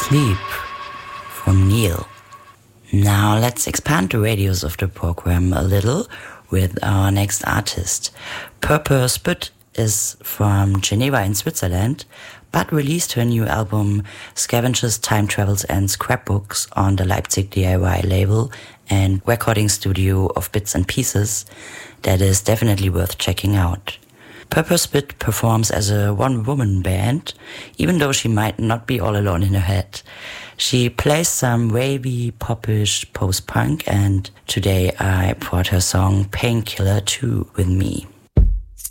Sleep from Neil. Now let's expand the radius of the program a little with our next artist. Purple Spit is from Geneva in Switzerland, but released her new album Scavengers, Time Travels and Scrapbooks on the Leipzig DIY label and recording studio of Bits and Pieces that is definitely worth checking out. Purple Spit performs as a one-woman band, even though she might not be all alone in her head. She plays some wavy, popish post-punk, and today I brought her song Painkiller 2 with me.